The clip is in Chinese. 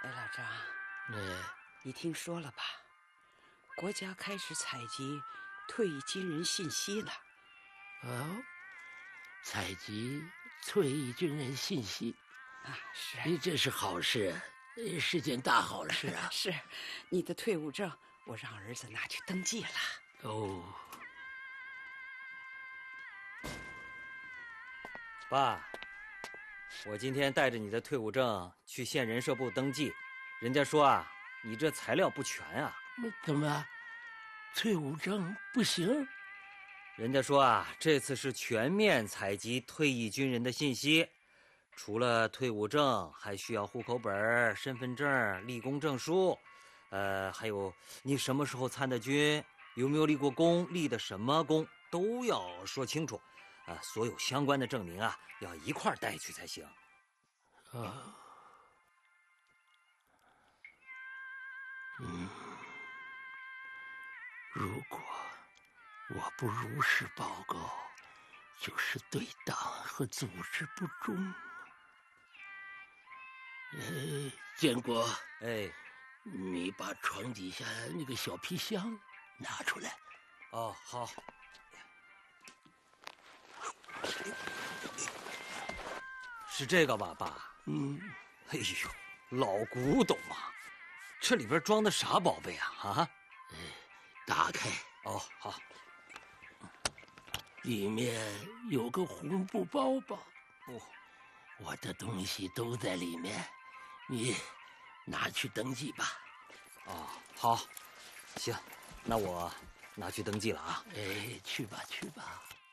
老张，你听说了吧？国家开始采集退役军人信息了。 哦，采集退役军人信息啊，是， 这是好事，是件大好事啊！ 是，你的退伍证我让儿子拿去登记了。 哦， 爸，我今天带着你的退伍证去县人社部登记，人家说啊，你这材料不全啊。 怎么，退伍证不行？ 人家说啊，这次是全面采集退役军人的信息，除了退伍证，还需要户口本、身份证、立功证书，还有你什么时候参的军，有没有立过功，立的什么功，都要说清楚。所有相关的证明啊，要一块儿带去才行。 如果我不如实报告，就是对党和组织不忠。建国，你把床底下那个小皮箱拿出来。 哦，好。是这个吧，爸？哎呦，老古董啊！这里边装的啥宝贝啊？ 打开。 哦，好。 里面有个红布包包。 不， 我的东西都在里面，你拿去登记吧。 哦，好，行，那我拿去登记了啊。 去吧，去吧。